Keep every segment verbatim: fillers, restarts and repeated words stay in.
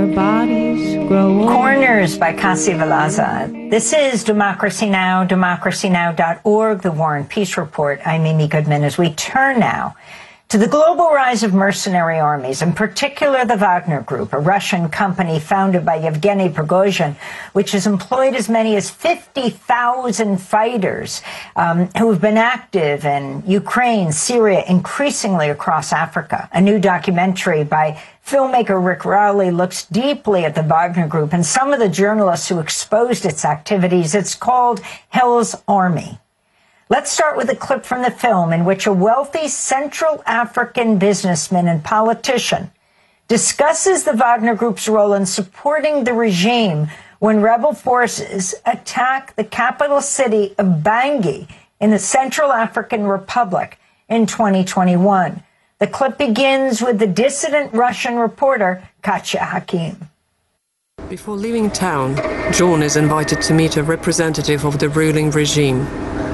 Bodies grow old. Corners by Kasi Velaza. This is Democracy Now!, democracy now dot org, the War and Peace Report. I'm Amy Goodman as we turn now to the global rise of mercenary armies, in particular the Wagner Group, a Russian company founded by Yevgeny Prigozhin, which has employed as many as fifty thousand fighters um, who have been active in Ukraine, Syria, increasingly across Africa. A new documentary by filmmaker Rick Rowley looks deeply at the Wagner Group and some of the journalists who exposed its activities. It's called Hell's Army. Let's start with a clip from the film in which a wealthy Central African businessman and politician discusses the Wagner Group's role in supporting the regime when rebel forces attack the capital city of Bangui in the Central African Republic in twenty twenty-one. The clip begins with the dissident Russian reporter Katya Hakim. Before leaving town, John is invited to meet a representative of the ruling regime,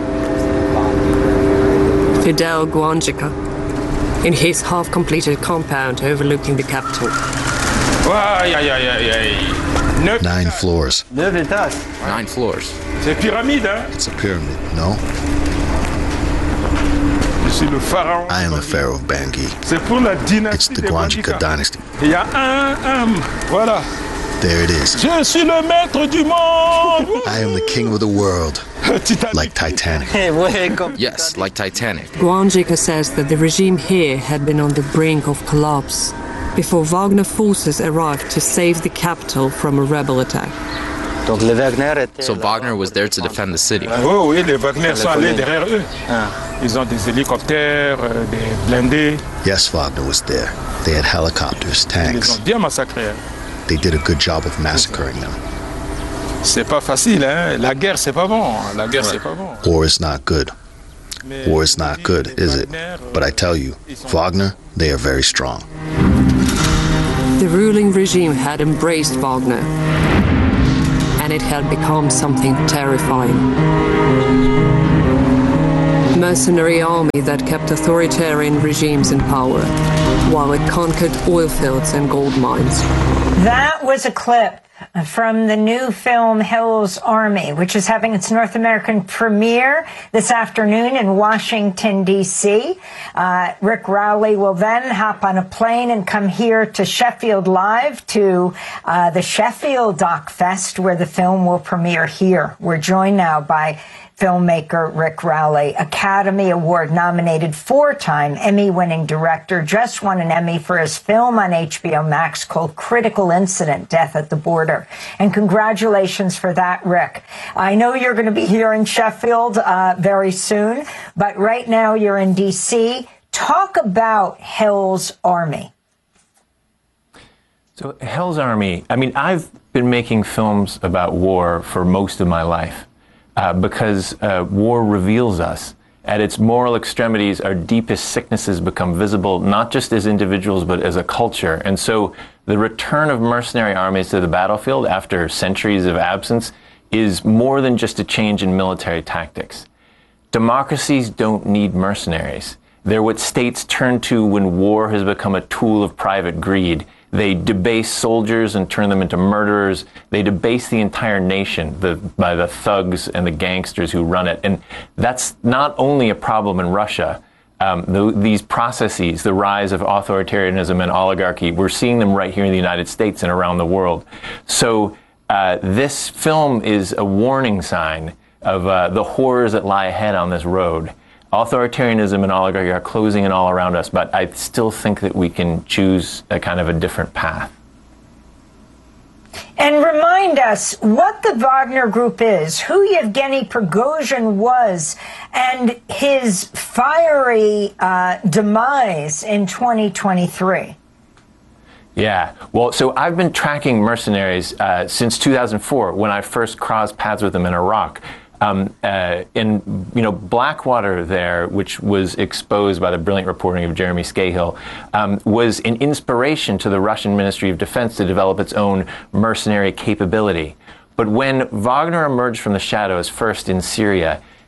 Fidel Guanjica, in his half-completed compound overlooking the capital. Nine floors. Nine floors. It's a pyramid, no? I am the pharaoh of Bangui. It's the Guanjica dynasty. There it is. Je suis le maître du monde. I am the king of the world. Like Titanic. Yes, like Titanic. Guanjica says that the regime here had been on the brink of collapse before Wagner forces arrived to save the capital from a rebel attack. So Wagner was there to defend the city. Oh oui, les Wagner sont allés derrière eux. Ils ont des hélicoptères, des blindés. Yes, Wagner was there. They had helicopters, tanks. Ils ont bien massacré. They did a good job of massacring them. C'est pas facile, hein? La guerre, c'est pas bon. La guerre, c'est pas bon. War is not good. War is not good, is it? But I tell you, Wagner, they are very strong. The ruling regime had embraced Wagner, and it had become something terrifying. Mercenary army that kept authoritarian regimes in power, while it conquered oil fields and gold mines. That was a clip from the new film Hell's Army, which is having its North American premiere this afternoon in Washington, D C Uh, Rick Rowley will then hop on a plane and come here to Sheffield Live to uh, the Sheffield Doc Fest, where the film will premiere here. We're joined now by filmmaker Rick Rowley, Academy Award nominated four-time Emmy-winning director, just won an Emmy for his film on H B O Max called Critical Incident: Death at the Border. And congratulations for that, Rick. I know you're going to be here in Sheffield uh, very soon, but right now you're in D C. Talk about Hell's Army. So Hell's Army, I mean, I've been making films about war for most of my life. Uh, because uh, war reveals us. At its moral extremities, our deepest sicknesses become visible, not just as individuals, but as a culture. And so the return of mercenary armies to the battlefield after centuries of absence is more than just a change in military tactics. Democracies don't need mercenaries. They're what states turn to when war has become a tool of private greed. They debase soldiers and turn them into murderers. They debase the entire nation the, by the thugs and the gangsters who run it. And that's not only a problem in Russia. Um, the, these processes, the rise of authoritarianism and oligarchy, we're seeing them right here in the United States and around the world. So uh, this film is a warning sign of uh, the horrors that lie ahead on this road. Authoritarianism and oligarchy are closing in all around us, but I still think that we can choose a kind of a different path. And remind us what the Wagner Group is, who Yevgeny Prigozhin was, and his fiery uh, demise in twenty twenty-three. Yeah, well, so I've been tracking mercenaries uh, since two thousand four, when I first crossed paths with them in Iraq. Um, uh, in, you know, Blackwater there, which was exposed by the brilliant reporting of Jeremy Scahill, um, was an inspiration to the Russian Ministry of Defense to develop its own mercenary capability. But when Wagner emerged from the shadows, first in Syria,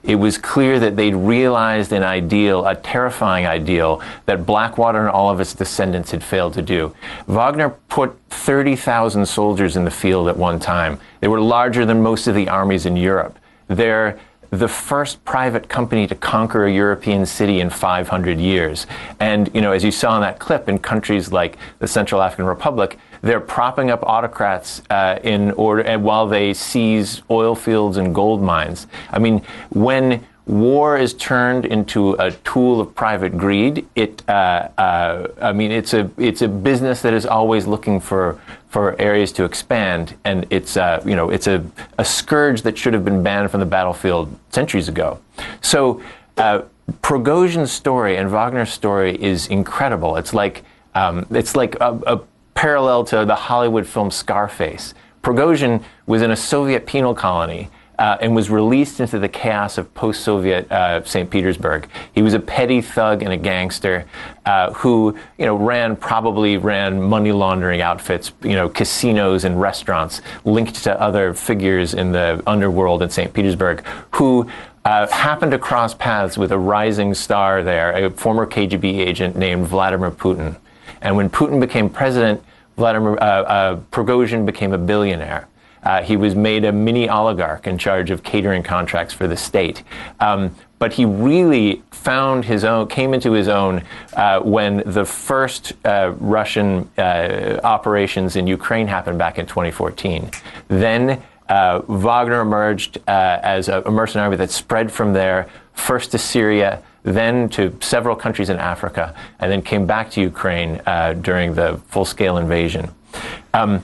It was clear that they'd realized an ideal, a terrifying ideal, that Blackwater and all of its descendants had failed to do. Wagner put thirty thousand soldiers in the field at one time. They were larger than most of the armies in Europe. They're the first private company to conquer a European city in five hundred years. And, you know, as you saw in that clip, in countries like the Central African Republic, they're propping up autocrats uh, in order, and while they seize oil fields and gold mines. I mean, when war is turned into a tool of private greed, it, uh, uh, I mean, it's a it's a business that is always looking for for areas to expand, and it's uh, you know it's a, a scourge that should have been banned from the battlefield centuries ago. So uh, Prigozhin's story and Wagner's story is incredible. It's like um, it's like a, a parallel to the Hollywood film Scarface. Prigozhin was in a Soviet penal colony uh, and was released into the chaos of post-Soviet uh, Saint Petersburg. He was a petty thug and a gangster uh, who, you know, ran probably ran money laundering outfits, you know, casinos and restaurants linked to other figures in the underworld in Saint Petersburg, who uh, happened to cross paths with a rising star there, a former K G B agent named Vladimir Putin. And when Putin became president, Vladimir uh, uh, Prigozhin became a billionaire. Uh, he was made a mini oligarch in charge of catering contracts for the state. Um, but he really found his own, came into his own uh, when the first uh, Russian uh, operations in Ukraine happened back in twenty fourteen. Then uh, Wagner emerged uh, as a, a mercenary that spread from there, first to Syria, then to several countries in Africa, and then came back to Ukraine uh, during the full-scale invasion. Um,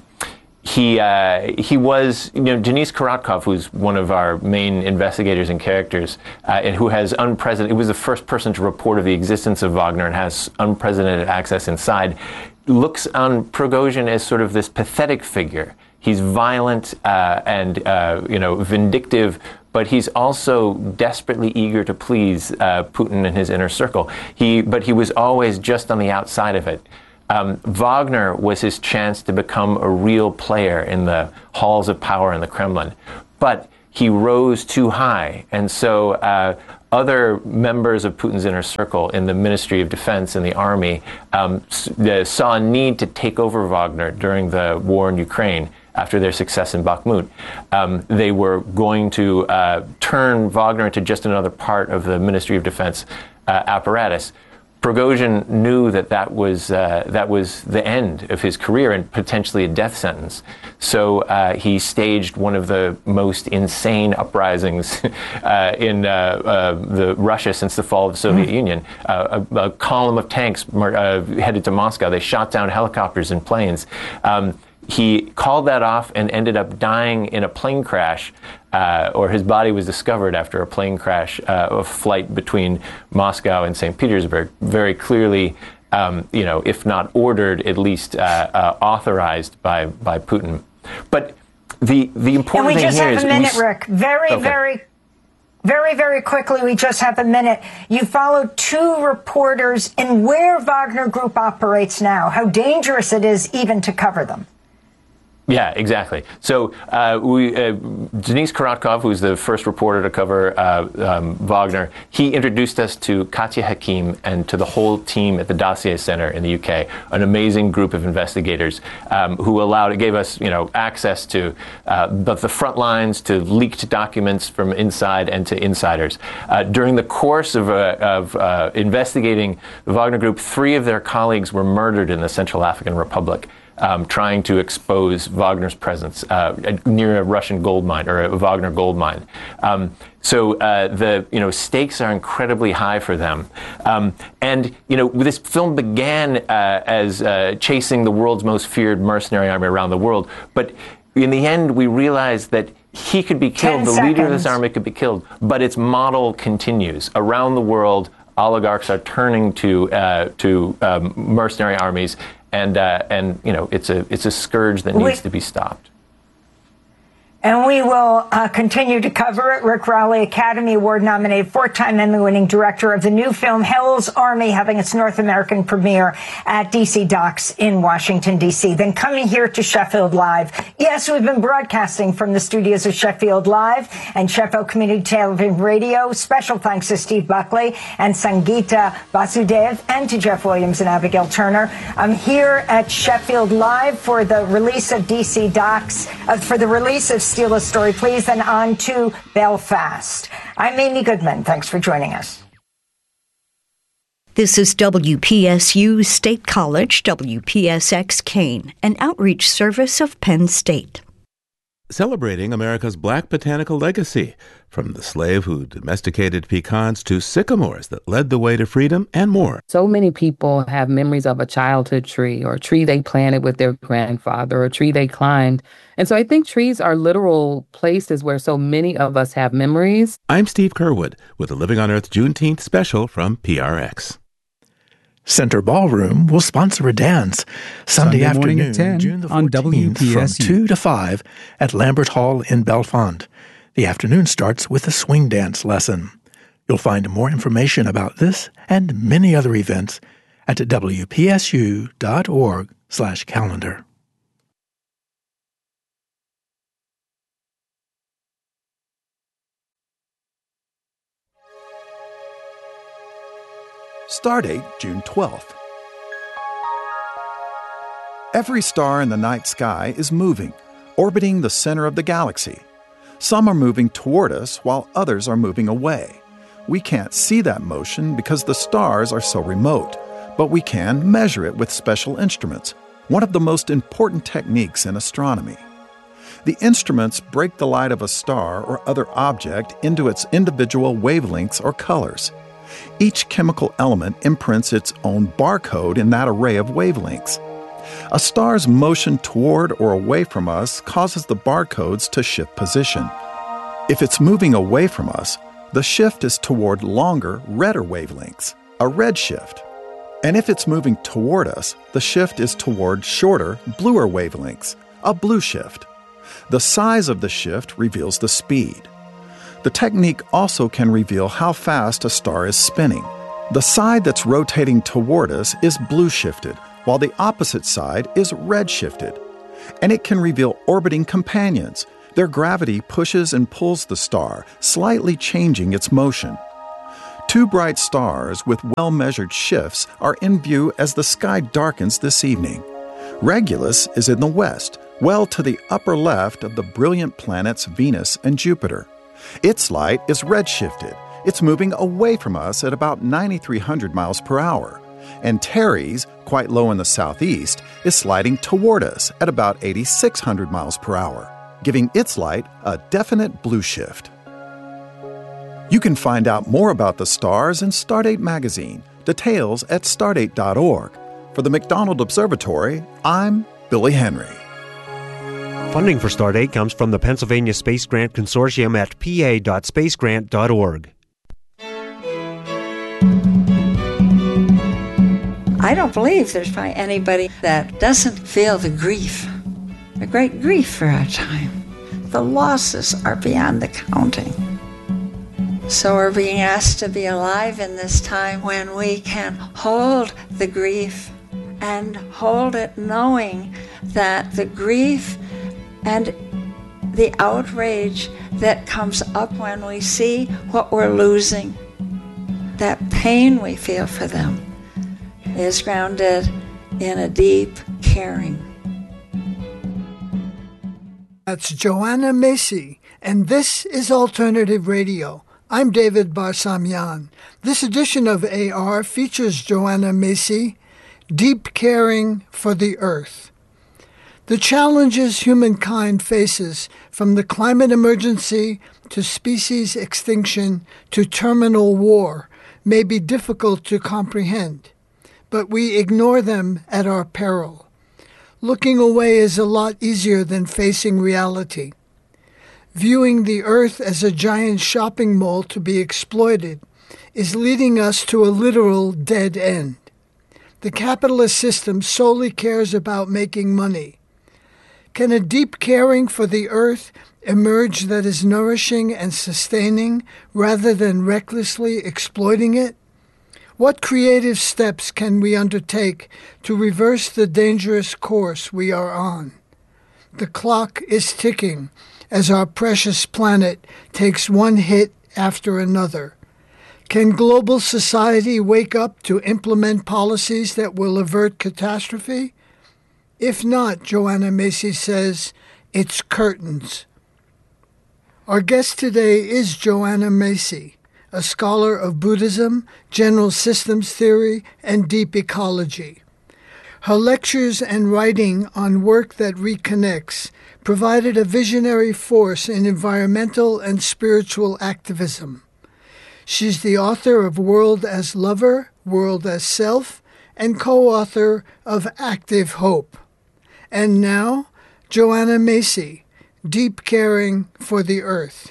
he uh, he was, you know, Denis Korotkov, who's one of our main investigators and characters, uh, and who has unprecedented, he was the first person to report of the existence of Wagner and has unprecedented access inside, looks on Prigozhin as sort of this pathetic figure. He's violent uh, and, uh, you know, vindictive, but he's also desperately eager to please uh, Putin and his inner circle. He, but he was always just on the outside of it. Um, Wagner was his chance to become a real player in the halls of power in the Kremlin. But he rose too high, and so uh, other members of Putin's inner circle in the Ministry of Defense and the army um, saw a need to take over Wagner during the war in Ukraine. After their success in Bakhmut, um, they were going to uh, turn Wagner into just another part of the Ministry of Defense uh, apparatus. Prigozhin knew that that was uh, that was the end of his career and potentially a death sentence. So uh, he staged one of the most insane uprisings uh, in uh, uh, the Russia since the fall of the Soviet mm. Union. Uh, a, a column of tanks uh, headed to Moscow. They shot down helicopters and planes. Um, He called that off and ended up dying in a plane crash, uh, or his body was discovered after a plane crash, uh, a flight between Moscow and Saint Petersburg. Very clearly, um, you know, if not ordered, at least uh, uh, authorized by by Putin. But the the important thing here is we just have a minute, Rick. Very, okay. very. Very, very quickly, we just have a minute. You followed two reporters in where Wagner Group operates now, how dangerous it is even to cover them. Yeah, exactly. So uh, we, uh, Denis Korotkov, who's the first reporter to cover uh, um, Wagner, he introduced us to Katya Hakim and to the whole team at the Dossier Center in the U K, an amazing group of investigators um, who allowed, it gave us, you know, access to uh, both the front lines, to leaked documents from inside and to insiders. Uh, during the course of, uh, of uh, investigating the Wagner Group, three of their colleagues were murdered in the Central African Republic. Um, trying to expose Wagner's presence uh, near a Russian gold mine or a Wagner gold mine. Um, so uh, the you know stakes are incredibly high for them. Um, and you know this film began uh, as uh, chasing the world's most feared mercenary army around the world, but in the end we realized that he could be killed. The leader of this army could be killed, but its model continues around the world. Oligarchs are turning to uh, to um, mercenary armies. And uh, and you know it's a it's a scourge that needs we, to be stopped. And we will uh, continue to cover it. Rick Rowley, Academy Award-nominated, four-time Emmy-winning director of the new film Hell's Army, having its North American premiere at D C Docs in Washington, D C. Then coming here to Sheffield Live. Yes, we've been broadcasting from the studios of Sheffield Live and Sheffield Community Television Radio. Special thanks to Steve Buckley and Sangeeta Vasudev, and to Jeff Williams and Abigail Turner. I'm here at Sheffield Live for the release of D C Docs, uh, for the release of Steal a Story, Please, and on to Belfast. I'm Amy Goodman. Thanks for joining us. This is W P S U State College, W P S X Kane, an outreach service of Penn State. Celebrating America's black botanical legacy, from the slave who domesticated pecans to sycamores that led the way to freedom and more. So many people have memories of a childhood tree or a tree they planted with their grandfather or a tree they climbed. And so I think trees are literal places where so many of us have memories. I'm Steve Curwood with the Living on Earth Juneteenth special from P R X. Center Ballroom will sponsor a dance Sunday, Sunday afternoon, at ten June the on W P S U from two to five at Lambert Hall in Bellefonte. The afternoon starts with a swing dance lesson. You'll find more information about this and many other events at W P S U dot org slash calendar. Stardate, June twelfth. Every star in the night sky is moving, orbiting the center of the galaxy. Some are moving toward us while others are moving away. We can't see that motion because the stars are so remote, but we can measure it with special instruments, one of the most important techniques in astronomy. The instruments break the light of a star or other object into its individual wavelengths or colors. Each chemical element imprints its own barcode in that array of wavelengths. A star's motion toward or away from us causes the barcodes to shift position. If it's moving away from us, the shift is toward longer, redder wavelengths, a red shift. And if it's moving toward us, the shift is toward shorter, bluer wavelengths, a blue shift. The size of the shift reveals the speed. The technique also can reveal how fast a star is spinning. The side that's rotating toward us is blue shifted, while the opposite side is red shifted. And it can reveal orbiting companions. Their gravity pushes and pulls the star, slightly changing its motion. Two bright stars with well-measured shifts are in view as the sky darkens this evening. Regulus is in the west, well to the upper left of the brilliant planets Venus and Jupiter. Its light is red-shifted. It's moving away from us at about nine thousand three hundred miles per hour. And Teres, quite low in the southeast, is sliding toward us at about eight thousand six hundred miles per hour, giving its light a definite blue shift. You can find out more about the stars in Stardate magazine. Details at stardate dot org. For the McDonald Observatory, I'm Billy Henry. Funding for Stardate comes from the Pennsylvania Space Grant Consortium at p a dot space grant dot org. I don't believe there's probably anybody that doesn't feel the grief, the great grief for our time. The losses are beyond the counting. So we're being asked to be alive in this time when we can hold the grief and hold it knowing that the grief and the outrage that comes up when we see what we're losing, that pain we feel for them, is grounded in a deep caring. That's Joanna Macy, and this is Alternative Radio. I'm David Barsamian. This edition of A R features Joanna Macy, Deep Caring for the Earth. The challenges humankind faces, from the climate emergency to species extinction to terminal war, may be difficult to comprehend, but we ignore them at our peril. Looking away is a lot easier than facing reality. Viewing the Earth as a giant shopping mall to be exploited is leading us to a literal dead end. The capitalist system solely cares about making money. Can a deep caring for the earth emerge that is nourishing and sustaining rather than recklessly exploiting it? What creative steps can we undertake to reverse the dangerous course we are on? The clock is ticking as our precious planet takes one hit after another. Can global society wake up to implement policies that will avert catastrophe? If not, Joanna Macy says, it's curtains. Our guest today is Joanna Macy, a scholar of Buddhism, general systems theory, and deep ecology. Her lectures and writing on work that reconnects provided a visionary force in environmental and spiritual activism. She's the author of World as Lover, World as Self, and co-author of Active Hope. And now, Joanna Macy, Deep Caring for the Earth.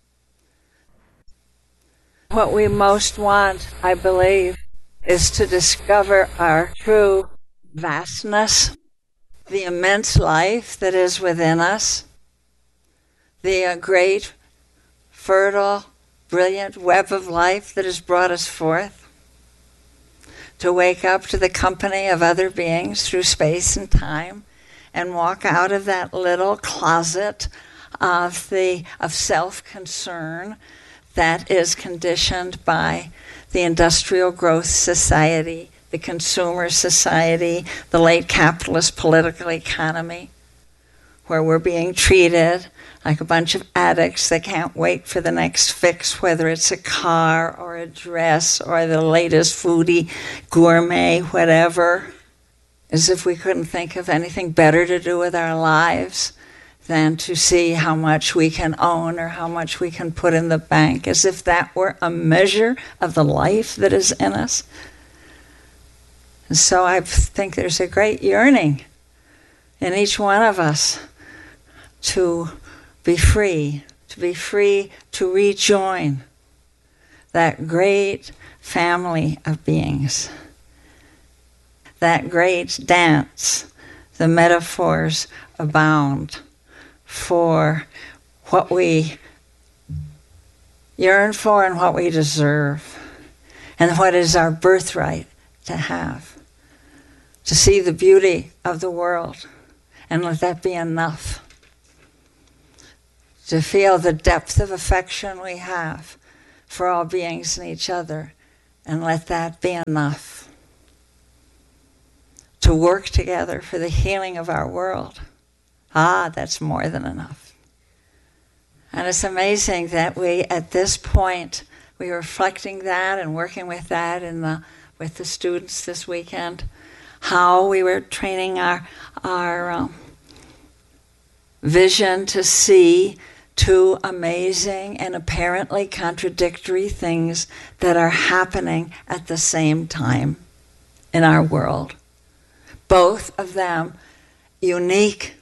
What we most want, I believe, is to discover our true vastness, the immense life that is within us, the uh, great, fertile, brilliant web of life that has brought us forth, to wake up to the company of other beings through space and time and walk out of that little closet of the of self-concern that is conditioned by the industrial growth society, the consumer society, the late capitalist political economy, where we're being treated like a bunch of addicts that can't wait for the next fix, whether it's a car or a dress or the latest foodie, gourmet, whatever, as if we couldn't think of anything better to do with our lives than to see how much we can own or how much we can put in the bank, as if that were a measure of the life that is in us. And so I think there's a great yearning in each one of us to be free, to be free to rejoin that great family of beings, that great dance. The metaphors abound for what we yearn for and what we deserve, and what is our birthright to have, to see the beauty of the world and let that be enough, to feel the depth of affection we have for all beings and each other and let that be enough, to work together for the healing of our world. Ah, that's more than enough. And it's amazing that we, at this point, we were reflecting that and working with that in the, with the students this weekend, how we were training our, our um, vision to see two amazing and apparently contradictory things that are happening at the same time in our world. Both of them unique.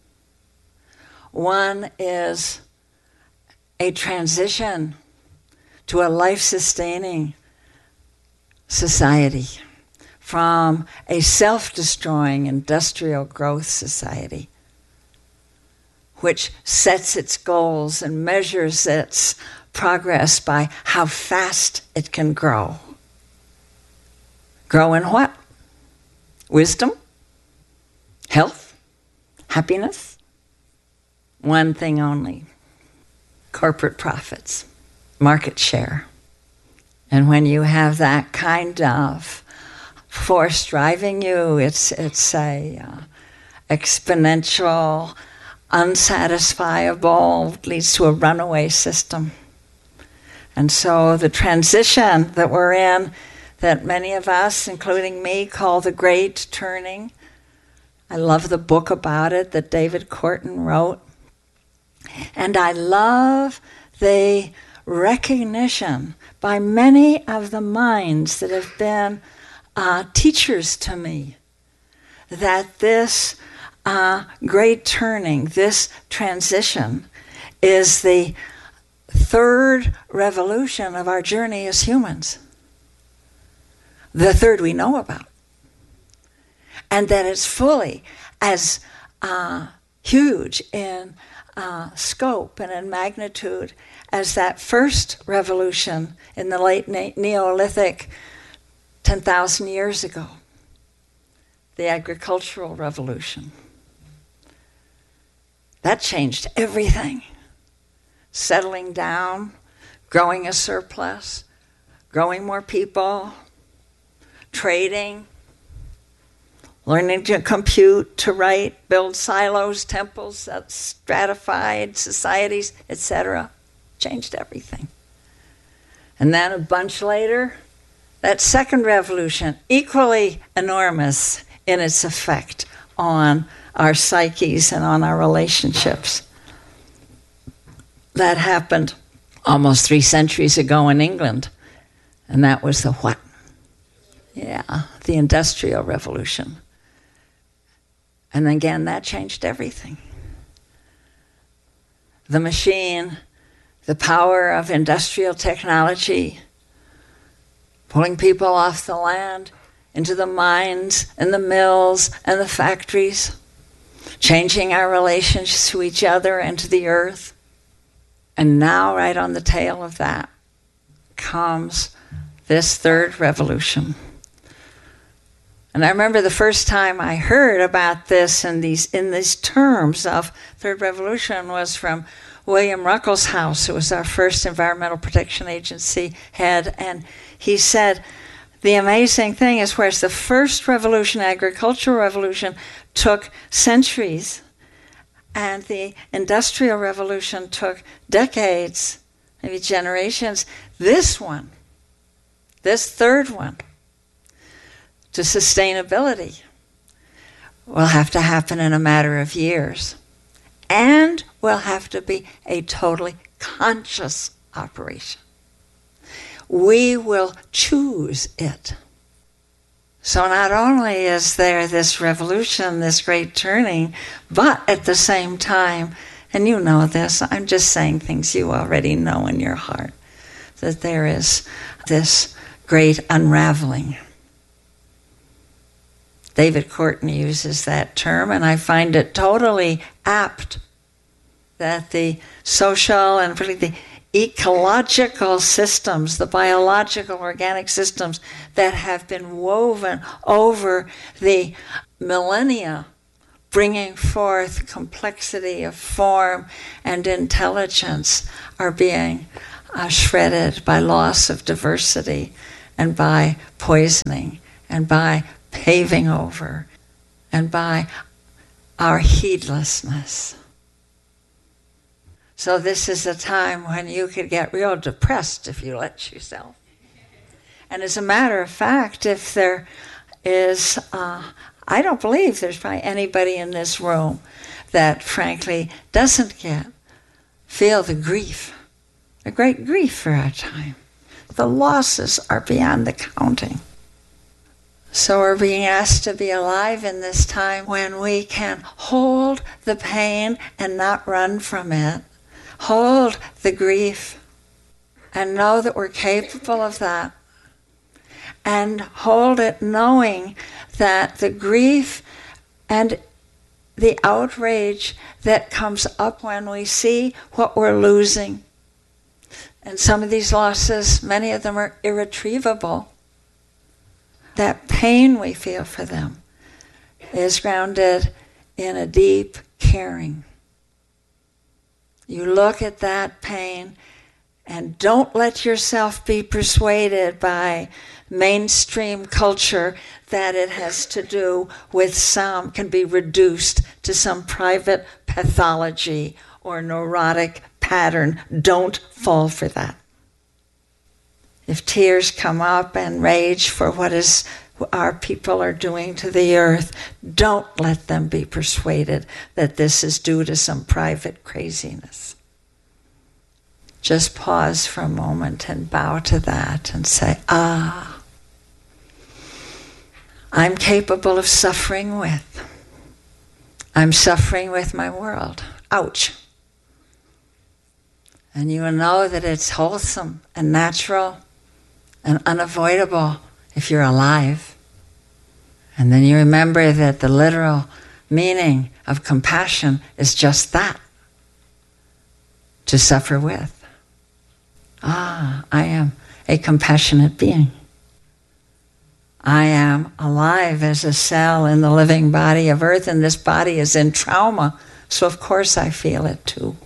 One is a transition to a life-sustaining society from a self-destroying industrial growth society, which sets its goals and measures its progress by how fast it can grow. Grow in what? Wisdom? Health? Happiness? One thing only: corporate profits, market share. And when you have that kind of force driving you, it's it's a uh, exponential, unsatisfiable, leads to a runaway system. And so the transition that we're in, that many of us, including me, call the Great Turning. I love the book about it that David Corton wrote. And I love the recognition by many of the minds that have been uh, teachers to me that this uh, great turning, this transition, is the third revolution of our journey as humans. The third we know about. And that it's fully as uh, huge in uh, scope and in magnitude as that first revolution in the late ne- Neolithic ten thousand years ago, the agricultural revolution. That changed everything. Settling down, growing a surplus, growing more people, trading, learning to compute, to write, build silos, temples, stratified societies, et cetera. Changed everything. And then a bunch later, that second revolution, equally enormous in its effect on our psyches and on our relationships. That happened almost three centuries ago in England. And that was the what? Yeah, the Industrial Revolution. And again, that changed everything. The machine, the power of industrial technology, pulling people off the land into the mines and the mills and the factories, changing our relationships to each other and to the earth. And now, right on the tail of that, comes this third revolution. And I remember the first time I heard about this in these in these terms of third revolution was from William Ruckelshaus, who was our first Environmental Protection Agency head, and he said, the amazing thing is, whereas the first revolution, agricultural revolution, took centuries, and the Industrial Revolution took decades, maybe generations, this one, this third one, to sustainability, will have to happen in a matter of years, and will have to be a totally conscious operation. We will choose it. So not only is there this revolution, this great turning, but at the same time, and you know this, I'm just saying things you already know in your heart, that there is this great unraveling. David Courtney uses that term, and I find it totally apt, that the social and really the ecological systems, the biological, organic systems that have been woven over the millennia, bringing forth complexity of form and intelligence, are being uh, shredded by loss of diversity and by poisoning and by paving over and by our heedlessness. So this is a time when you could get real depressed if you let yourself. And as a matter of fact, if there is, uh, I don't believe there's probably anybody in this room that frankly doesn't get, feel the grief, the great grief for our time. The losses are beyond the counting. So we're being asked to be alive in this time when we can hold the pain and not run from it. Hold the grief and know that we're capable of that. And hold it knowing that the grief and the outrage that comes up when we see what we're losing. And some of these losses, many of them are irretrievable. That pain we feel for them is grounded in a deep caring. You look at that pain and don't let yourself be persuaded by mainstream culture that it has to do with some, can be reduced to some private pathology or neurotic pattern. Don't fall for that. If tears come up and rage for what is our people are doing to the earth, don't let them be persuaded that this is due to some private craziness. Just pause for a moment and bow to that and say, ah, I'm capable of suffering with. I'm suffering with my world. Ouch. And you will know that it's wholesome and natural and unavoidable if you're alive. And then you remember that the literal meaning of compassion is just that, to suffer with. Ah, I am a compassionate being. I am alive as a cell in the living body of earth, and this body is in trauma, so of course I feel it too.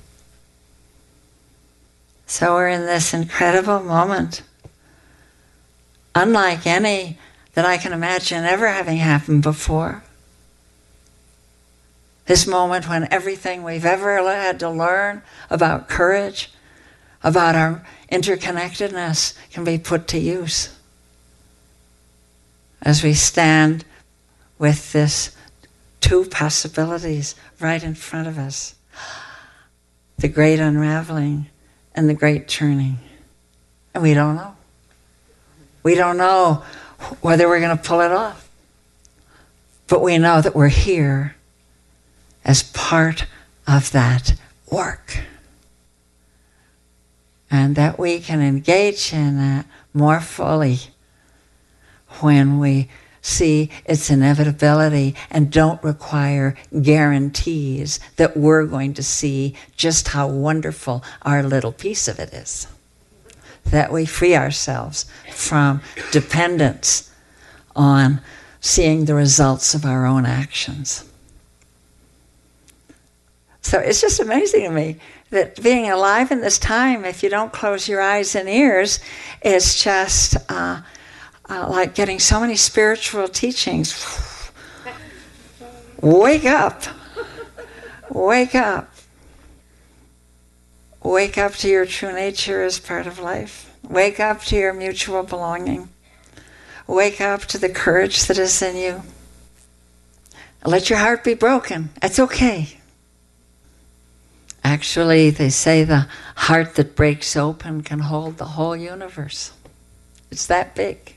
So we're in this incredible moment, unlike any that I can imagine ever having happened before. This moment when everything we've ever had to learn about courage, about our interconnectedness, can be put to use. As we stand with this two possibilities right in front of us, the great unraveling and the great turning. And we don't know. We don't know whether we're going to pull it off. But we know that we're here as part of that work. And that we can engage in that more fully when we see its inevitability and don't require guarantees that we're going to see just how wonderful our little piece of it is. That we free ourselves from dependence on seeing the results of our own actions. So it's just amazing to me that being alive in this time, if you don't close your eyes and ears, is just uh, uh, like getting so many spiritual teachings. Wake up. Wake up. Wake up to your true nature as part of life. Wake up to your mutual belonging. Wake up to the courage that is in you. Let your heart be broken. It's okay. Actually, they say the heart that breaks open can hold the whole universe. It's that big.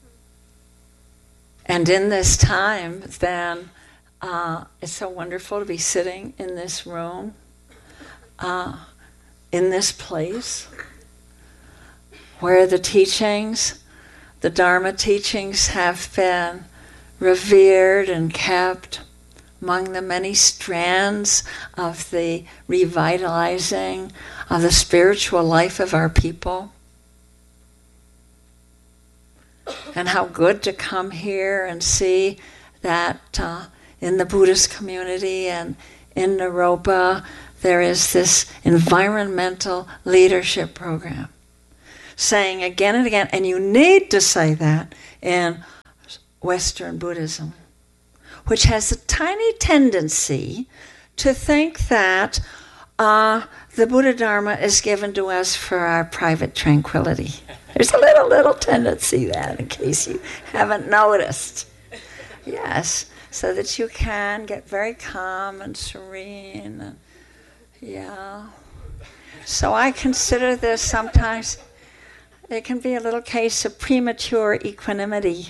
And in this time, then, uh, it's so wonderful to be sitting in this room, uh, in this place, where the teachings, the Dharma teachings, have been revered and kept among the many strands of the revitalizing of the spiritual life of our people. And how good to come here and see that uh, in the Buddhist community and in Naropa there is this environmental leadership program, saying again and again, and you need to say that in Western Buddhism, which has a tiny tendency to think that uh, the Buddha Dharma is given to us for our private tranquility. There's a little, little tendency there, in case you haven't noticed. Yes, so that you can get very calm and serene. And, yeah. So I consider this sometimes, it can be a little case of premature equanimity.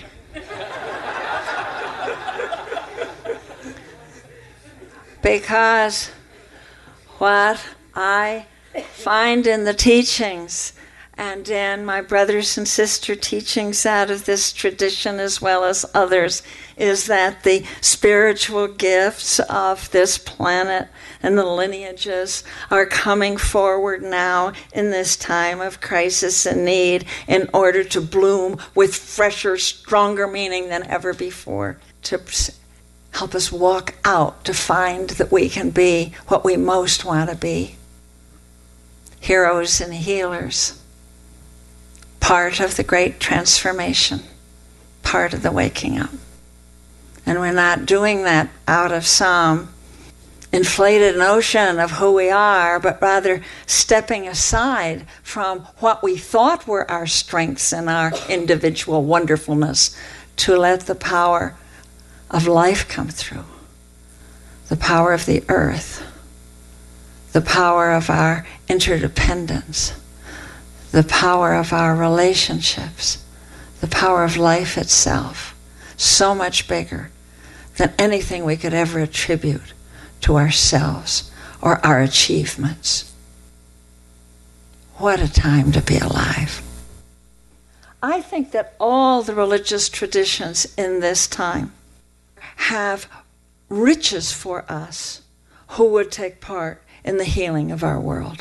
Because what I find in the teachings and in my brothers and sister teachings out of this tradition as well as others is that the spiritual gifts of this planet and the lineages are coming forward now in this time of crisis and need in order to bloom with fresher, stronger meaning than ever before, to help us walk out to find that we can be what we most want to be. Heroes and healers. Part of the great transformation. Part of the waking up. And we're not doing that out of some inflated notion of who we are, but rather stepping aside from what we thought were our strengths and our individual wonderfulness to let the power of life come through, the power of the earth, the power of our interdependence, the power of our relationships, the power of life itself, so much bigger than anything we could ever attribute to ourselves or our achievements. What a time to be alive. I think that all the religious traditions in this time have riches for us who would take part in the healing of our world.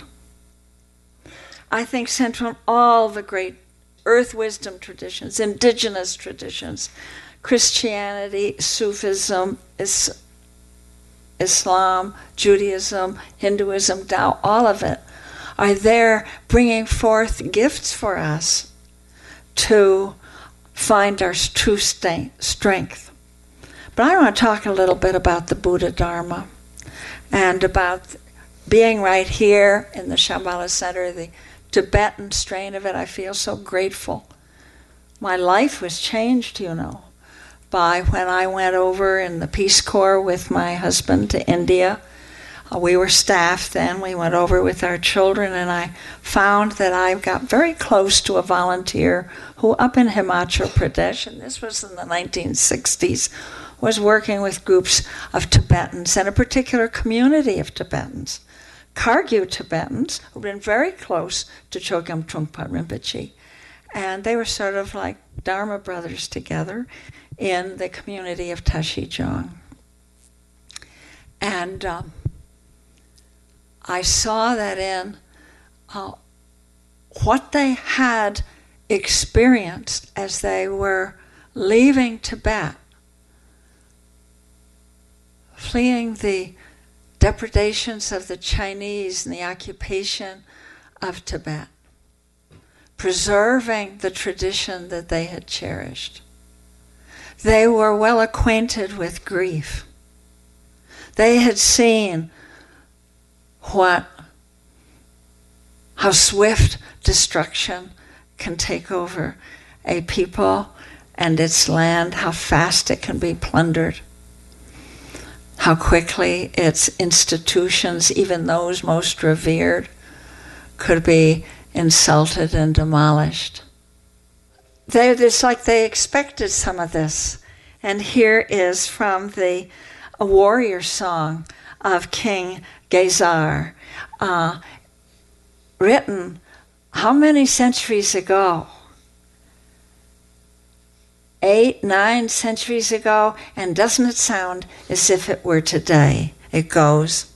I think central in all the great earth wisdom traditions, indigenous traditions, Christianity, Sufism, is, Islam, Judaism, Hinduism, Tao, all of it are there bringing forth gifts for us to find our true strength. But I want to talk a little bit about the Buddha Dharma and about being right here in the Shambhala Center, the Tibetan strain of it. I feel so grateful. My life was changed, you know, by when I went over in the Peace Corps with my husband to India. Uh, we were staff then. We went over with our children, and I found that I got very close to a volunteer who up in Himachal Pradesh, and this was in the nineteen sixties, was working with groups of Tibetans and a particular community of Tibetans, Khargyu Tibetans, who'd been very close to Chogyam Trungpa Rinpoche. And they were sort of like Dharma brothers together in the community of Tashijong. And um, I saw that in uh, what they had experienced as they were leaving Tibet, fleeing the depredations of the Chinese and the occupation of Tibet, preserving the tradition that they had cherished. They were well acquainted with grief. They had seen what, how swift destruction can take over a people and its land, how fast it can be plundered, how quickly its institutions, even those most revered, could be insulted and demolished. They, it's like they expected some of this. And here is from the a warrior song of King Gezar, uh, written how many centuries ago? Eight, nine centuries ago, and doesn't it sound as if it were today? It goes,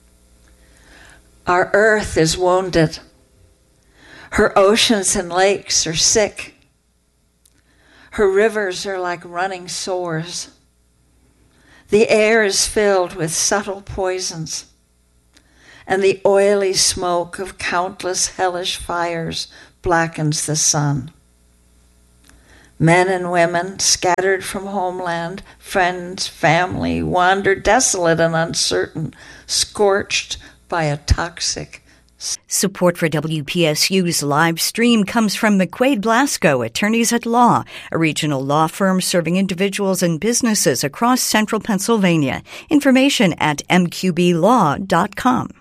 our earth is wounded. Her oceans and lakes are sick. Her rivers are like running sores. The air is filled with subtle poisons, and the oily smoke of countless hellish fires blackens the sun. Men and women, scattered from homeland, friends, family, wander desolate and uncertain, scorched by a toxic. Support for W P S U's live stream comes from McQuaid Blasco, Attorneys at Law, a regional law firm serving individuals and businesses across central Pennsylvania. Information at m q b law dot com.